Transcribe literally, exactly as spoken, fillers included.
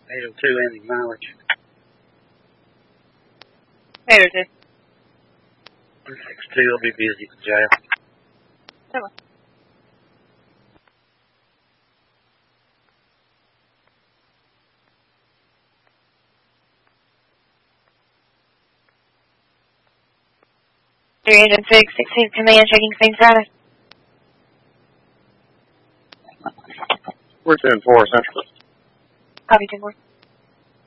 eight oh two ending mileage. eight oh two. three six two will be busy at the jail. Come on. three Agent six, sixteen Command, checking same status. We're ten four Central. Copy, ten four.